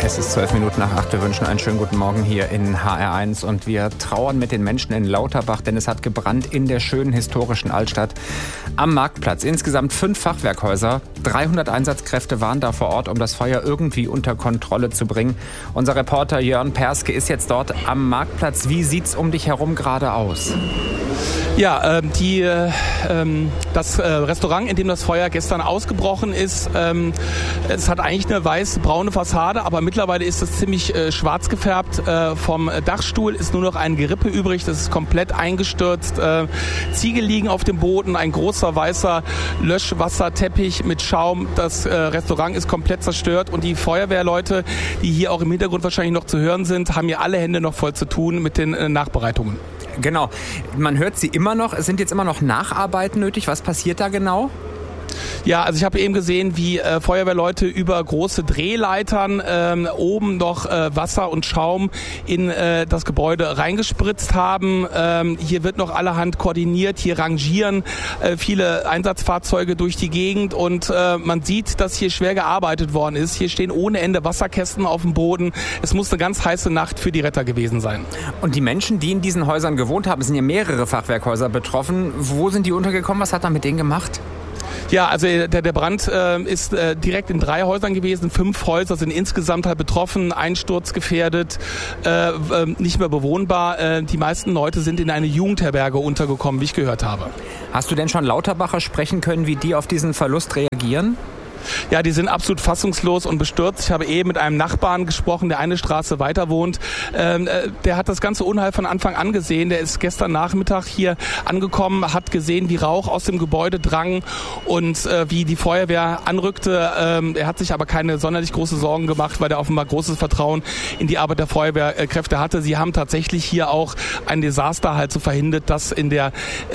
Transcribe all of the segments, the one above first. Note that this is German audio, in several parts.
Es ist 8:12. Wir wünschen einen schönen guten Morgen hier in HR1 und wir trauern mit den Menschen in Lauterbach, denn es hat gebrannt in der schönen historischen Altstadt am Marktplatz. Insgesamt 5 Fachwerkhäuser, 300 Einsatzkräfte waren da vor Ort, um das Feuer irgendwie unter Kontrolle zu bringen. Unser Reporter Jörn Perske ist jetzt dort am Marktplatz. Wie sieht's um dich herum gerade aus? Ja, das Restaurant, in dem das Feuer gestern ausgebrochen ist, es hat eigentlich eine weiß-braune Fassade, aber mittlerweile ist es ziemlich schwarz gefärbt. Vom Dachstuhl ist nur noch ein Gerippe übrig, das ist komplett eingestürzt. Ziegel liegen auf dem Boden, ein großer weißer Löschwasserteppich mit Schaum. Das Restaurant ist komplett zerstört und die Feuerwehrleute, die hier auch im Hintergrund wahrscheinlich noch zu hören sind, haben hier alle Hände noch voll zu tun mit den Nachbereitungen. Genau, man hört sie immer noch. Es sind jetzt immer noch Nacharbeiten nötig. Was passiert da genau? Ja, also ich habe eben gesehen, wie Feuerwehrleute über große Drehleitern oben noch Wasser und Schaum in das Gebäude reingespritzt haben. Hier wird noch allerhand koordiniert, hier rangieren viele Einsatzfahrzeuge durch die Gegend und man sieht, dass hier schwer gearbeitet worden ist. Hier stehen ohne Ende Wasserkästen auf dem Boden. Es muss eine ganz heiße Nacht für die Retter gewesen sein. Und die Menschen, die in diesen Häusern gewohnt haben, es sind ja mehrere Fachwerkhäuser betroffen. Wo sind die untergekommen? Was hat man mit denen gemacht? Ja, also der Brand ist direkt in 3 Häusern gewesen. 5 Häuser sind insgesamt halt betroffen, einsturzgefährdet, nicht mehr bewohnbar. Die meisten Leute sind in eine Jugendherberge untergekommen, wie ich gehört habe. Hast du denn schon Lauterbacher sprechen können, wie die auf diesen Verlust reagieren? Ja, die sind absolut fassungslos und bestürzt. Ich habe eben mit einem Nachbarn gesprochen, der eine Straße weiter wohnt. Der hat das ganze Unheil von Anfang an gesehen. Der ist gestern Nachmittag hier angekommen, hat gesehen, wie Rauch aus dem Gebäude drang und wie die Feuerwehr anrückte. Er hat sich aber keine sonderlich große Sorgen gemacht, weil er offenbar großes Vertrauen in die Arbeit der Feuerwehrkräfte hatte. Sie haben tatsächlich hier auch ein Desaster halt so verhindert, dass in der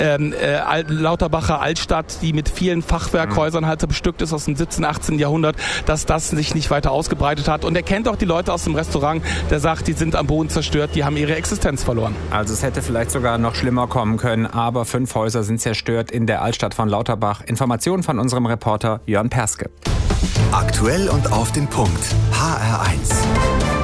Lauterbacher Altstadt, die mit vielen Fachwerkhäusern halt so bestückt ist aus dem 17., 18. Jahrhundert, dass das sich nicht weiter ausgebreitet hat. Und er kennt auch die Leute aus dem Restaurant, der sagt, die sind am Boden zerstört, die haben ihre Existenz verloren. Also es hätte vielleicht sogar noch schlimmer kommen können, aber 5 Häuser sind zerstört in der Altstadt von Lauterbach. Informationen von unserem Reporter Jörn Perske. Aktuell und auf den Punkt. HR1.